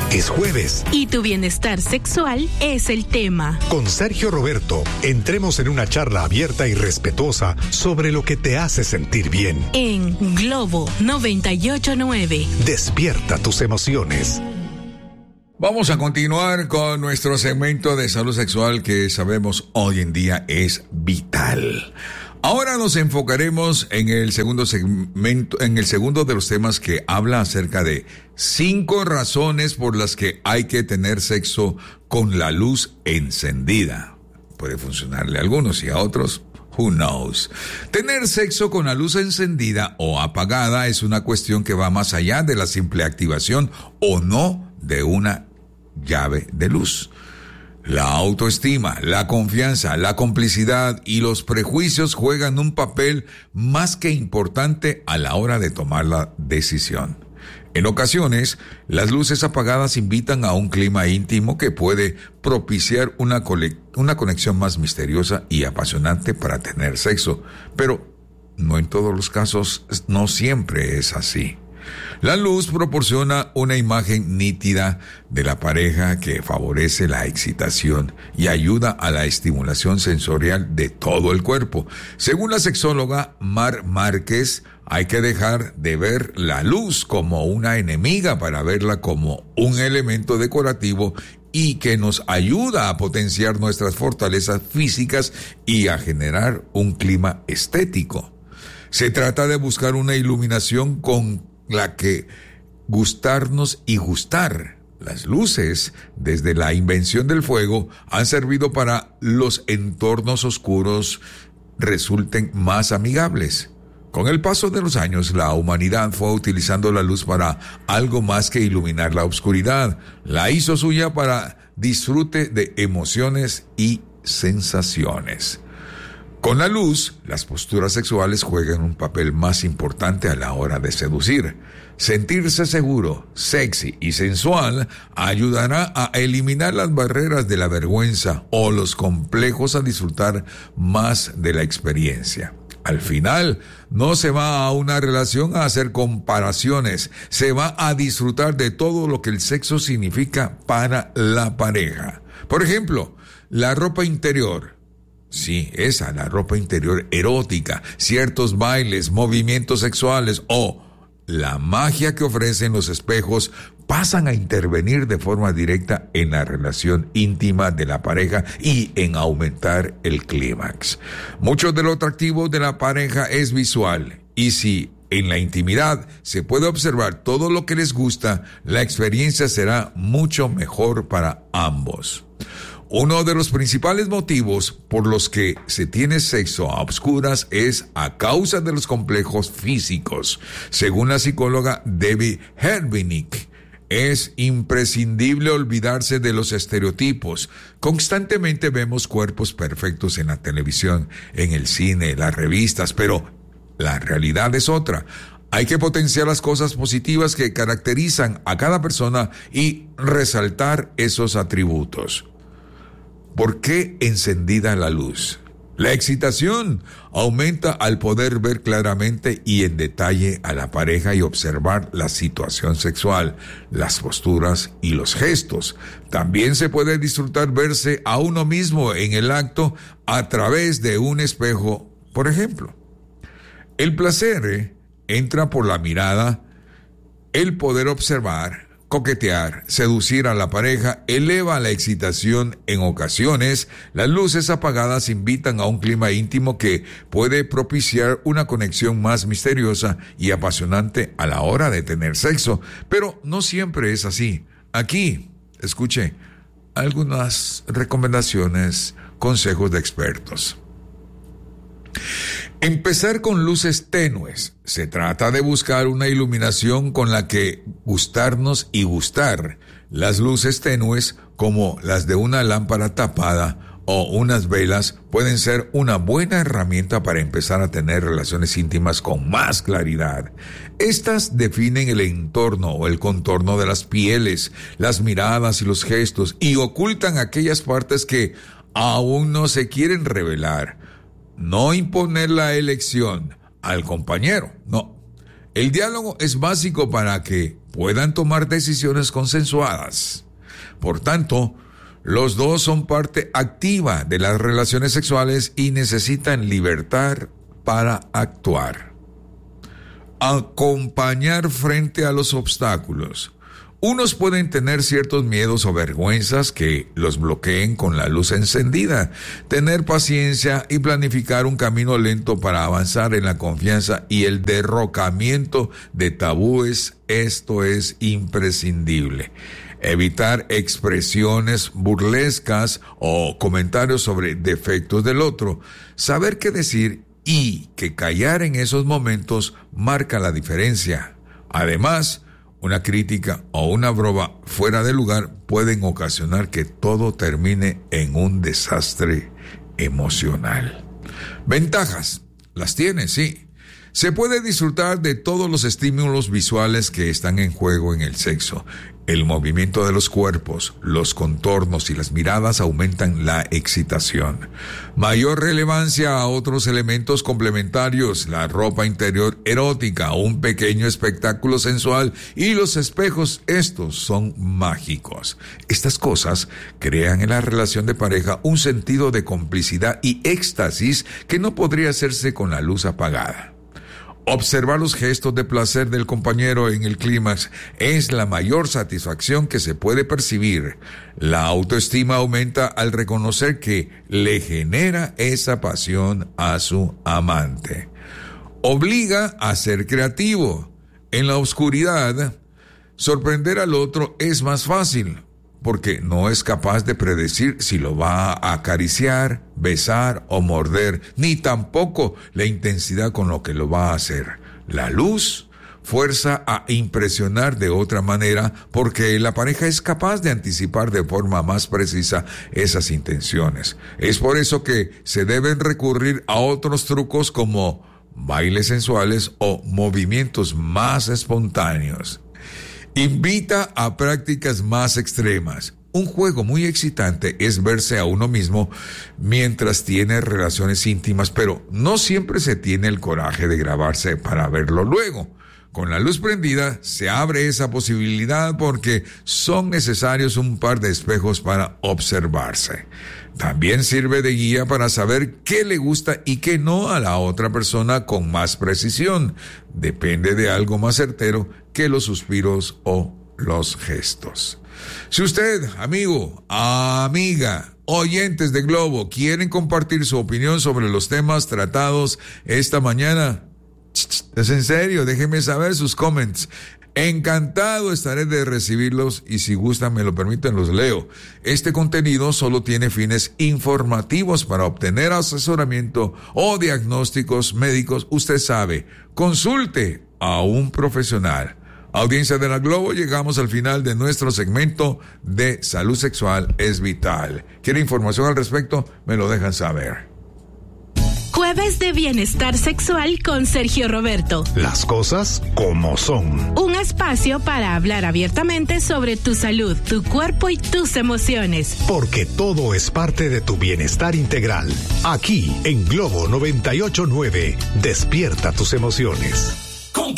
Es jueves. Y tu bienestar sexual es el tema. Con Sergio Roberto, entremos en una charla abierta y respetuosa sobre lo que te hace sentir bien. En Globo 98.9. Despierta tus emociones. Vamos a continuar con nuestro segmento de salud sexual que sabemos hoy en día es vital. Ahora nos enfocaremos en el segundo segmento, en el segundo de los temas que habla acerca de 5 razones por las que hay que tener sexo con la luz encendida. Puede funcionarle a algunos y a otros, who knows. Tener sexo con la luz encendida o apagada es una cuestión que va más allá de la simple activación o no de una llave de luz. La autoestima, la confianza, la complicidad y los prejuicios juegan un papel más que importante a la hora de tomar la decisión. En ocasiones, las luces apagadas invitan a un clima íntimo que puede propiciar una conexión más misteriosa y apasionante para tener sexo, pero no en todos los casos, no siempre es así. La luz proporciona una imagen nítida de la pareja que favorece la excitación y ayuda a la estimulación sensorial de todo el cuerpo. Según la sexóloga Mar Márquez, hay que dejar de ver la luz como una enemiga para verla como un elemento decorativo y que nos ayuda a potenciar nuestras fortalezas físicas y a generar un clima estético. Se trata de buscar una iluminación con la que gustarnos y gustar. Las luces, desde la invención del fuego, han servido para los entornos oscuros resulten más amigables. Con el paso de los años, la humanidad fue utilizando la luz para algo más que iluminar la oscuridad. La hizo suya para disfrute de emociones y sensaciones. Con la luz, las posturas sexuales juegan un papel más importante a la hora de seducir. Sentirse seguro, sexy y sensual ayudará a eliminar las barreras de la vergüenza o los complejos a disfrutar más de la experiencia. Al final, no se va a una relación a hacer comparaciones, se va a disfrutar de todo lo que el sexo significa para la pareja. Por ejemplo, la ropa interior. Sí, esa, la ropa interior erótica, ciertos bailes, movimientos sexuales o la magia que ofrecen los espejos pasan a intervenir de forma directa en la relación íntima de la pareja y en aumentar el clímax. Mucho de lo atractivo de la pareja es visual y si en la intimidad se puede observar todo lo que les gusta, la experiencia será mucho mejor para ambos. Uno de los principales motivos por los que se tiene sexo a obscuras es a causa de los complejos físicos. Según la psicóloga Debbie Herbenick, es imprescindible olvidarse de los estereotipos. Constantemente vemos cuerpos perfectos en la televisión, en el cine, las revistas, pero la realidad es otra. Hay que potenciar las cosas positivas que caracterizan a cada persona y resaltar esos atributos. ¿Por qué encendida la luz? La excitación aumenta al poder ver claramente y en detalle a la pareja y observar la situación sexual, las posturas y los gestos. También se puede disfrutar verse a uno mismo en el acto a través de un espejo, por ejemplo. El placer entra por la mirada, el poder observar, coquetear, seducir a la pareja, eleva la excitación en ocasiones. Las luces apagadas invitan a un clima íntimo que puede propiciar una conexión más misteriosa y apasionante a la hora de tener sexo. Pero no siempre es así. Aquí, escuche, algunas recomendaciones, consejos de expertos. Empezar con luces tenues. Se trata de buscar una iluminación con la que gustarnos y gustar. Las luces tenues, como las de una lámpara tapada o unas velas, pueden ser una buena herramienta para empezar a tener relaciones íntimas con más claridad. Estas definen el entorno o el contorno de las pieles, las miradas y los gestos y ocultan aquellas partes que aún no se quieren revelar. No imponer la elección al compañero, no. El diálogo es básico para que puedan tomar decisiones consensuadas. Por tanto, los dos son parte activa de las relaciones sexuales y necesitan libertad para actuar. Acompañar frente a los obstáculos. Unos pueden tener ciertos miedos o vergüenzas que los bloqueen con la luz encendida. Tener paciencia y planificar un camino lento para avanzar en la confianza y el derrocamiento de tabúes, esto es imprescindible. Evitar expresiones burlescas o comentarios sobre defectos del otro. Saber qué decir y que callar en esos momentos marca la diferencia. Además, una crítica o una broma fuera de lugar pueden ocasionar que todo termine en un desastre emocional. Ventajas. Las tiene, sí. Se puede disfrutar de todos los estímulos visuales que están en juego en el sexo. El movimiento de los cuerpos, los contornos y las miradas aumentan la excitación. Mayor relevancia a otros elementos complementarios, la ropa interior erótica, un pequeño espectáculo sensual y los espejos, estos son mágicos. Estas cosas crean en la relación de pareja un sentido de complicidad y éxtasis que no podría hacerse con la luz apagada. Observar los gestos de placer del compañero en el clímax es la mayor satisfacción que se puede percibir. La autoestima aumenta al reconocer que le genera esa pasión a su amante. Obliga a ser creativo. En la oscuridad, sorprender al otro es más fácil, porque no es capaz de predecir si lo va a acariciar, besar o morder, ni tampoco la intensidad con lo que lo va a hacer. La luz fuerza a impresionar de otra manera porque la pareja es capaz de anticipar de forma más precisa esas intenciones. Es por eso que se deben recurrir a otros trucos como bailes sensuales o movimientos más espontáneos. Invita a prácticas más extremas. Un juego muy excitante es verse a uno mismo mientras tiene relaciones íntimas, pero no siempre se tiene el coraje de grabarse para verlo luego. Con la luz prendida se abre esa posibilidad porque son necesarios un par de espejos para observarse. También sirve de guía para saber qué le gusta y qué no a la otra persona con más precisión. Depende de algo más certero que los suspiros o los gestos. Si usted, amigo, amiga, oyentes de Globo, quieren compartir su opinión sobre los temas tratados esta mañana, es en serio, déjenme saber sus comments. Encantado estaré de recibirlos y si gustan me lo permiten los leo. Este contenido solo tiene fines informativos. Para obtener asesoramiento o diagnósticos médicos, usted sabe, consulte a un profesional. Audiencia de la Globo, llegamos al final de nuestro segmento de Salud Sexual es Vital. ¿Quiere información al respecto? Me lo dejan saber. Jueves de Bienestar Sexual con Sergio Roberto. Las cosas como son. Un espacio para hablar abiertamente sobre tu salud, tu cuerpo y tus emociones. Porque todo es parte de tu bienestar integral. Aquí en Globo 98.9. Despierta tus emociones.